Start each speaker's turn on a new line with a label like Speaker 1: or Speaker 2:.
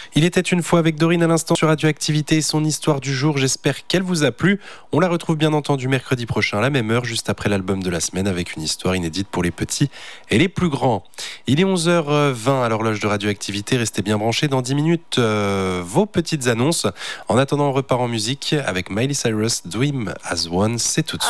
Speaker 1: Il était une fois avec Dorine à l'instant sur Radioactivité et son histoire du jour. J'espère qu'elle vous a plu. On la retrouve bien entendu mercredi prochain à la même heure, juste après l'album de la semaine, avec une histoire inédite pour les petits et les plus grands. Il est 11h20 à l'horloge de Radioactivité. Restez bien branchés. Dans 10 minutes, vos petites annonces. En attendant, on repart en musique avec Miley Cyrus, Dream as One. C'est tout de suite.